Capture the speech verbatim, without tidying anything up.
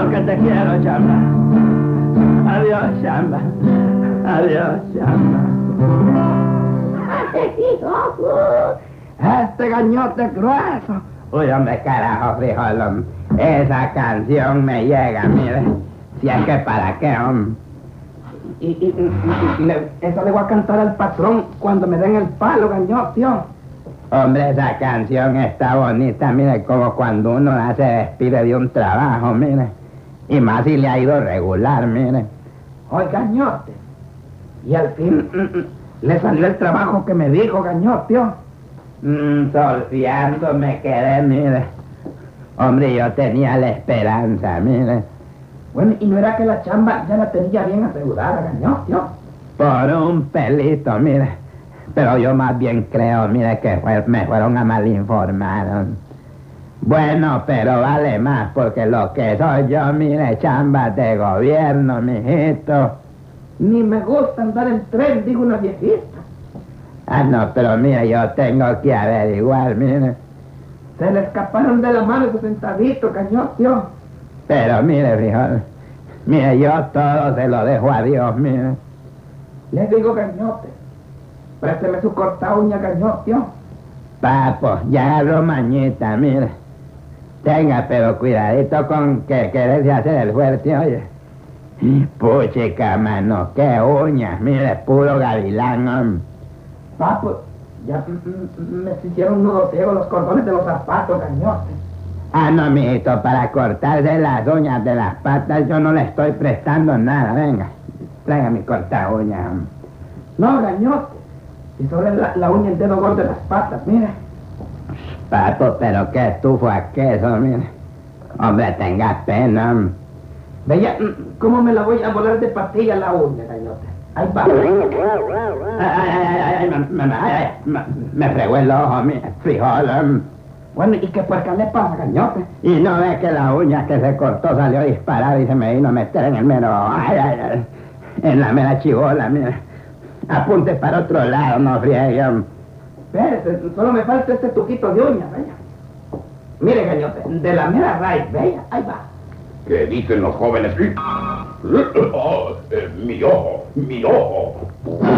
lo que te quiero, chamba. Adiós, chamba. Adiós, chamba. Este gañote grueso. Uy, hombre, carajo, frijolón. Esa canción me llega, mire. Si es que para qué, hombre. Y, y, y, y le, eso le voy a cantar al patrón cuando me den el palo, gañote. Hombre, esa canción está bonita, mire, como cuando uno se despide de un trabajo, mire. Y más si le ha ido regular, mire. Oye, gañote. Y al fin mm, mm, le salió el trabajo que me dijo, gañote. Mm, solfiando me quedé, mire. Hombre, yo tenía la esperanza, mire. Bueno, ¿y no era que la chamba ya la tenía bien asegurada, gañote? Por un pelito, mire. Pero yo más bien creo, mire, que fue, me fueron a mal informar. Bueno, pero vale más, porque lo que soy yo, mire, chamba de gobierno, mijito. Ni me gusta andar en tren, digo una viejita. Ah, no, pero mire, yo tengo que averiguar, mire. Se le escaparon de la mano esos centavitos, gañote. Pero mire, frijol, mire, yo todo se lo dejo a Dios, mire. Le digo, gañote, présteme su corta uña, gañote. Papo, ya agarró mañita, mire. Tenga, pero cuidadito con que querés hacer el fuerte, oye. Puchica, mano, qué uñas, mire, puro gavilán, hombre. Papo, ya me hicieron un nudo ciego los cordones de los zapatos, gañote. Ah, no, mijito, para cortarse las uñas de las patas yo no le estoy prestando nada, venga. Traiga mi corta uña, hombre. No, gañote, y sobre la, la uña el dedo gordo de las patas, mire. Papo, pero qué estufo a queso, mire. Hombre, tenga pena, hombre. Veía, ¿cómo me la voy a volar de patilla la uña, gañote? Ahí va. Ay, ay, ay, ay, me, me, ay, me, me fregó el ojo, mire, frijol, hombre. Bueno, ¿y qué puerca le pasa, gañote? Y no ve que la uña que se cortó salió disparada y se me vino a meter en el mero, ay, ay, ay, en la mera chivola, mire. Apunte para otro lado, no friegue, hombre. Espérese, solo me falta este tuquito de uña, vaya. Mire, gañote, de la mera raíz, vaya, ahí va. ¿Qué dicen los jóvenes? Oh, eh, mi ojo, mi ojo.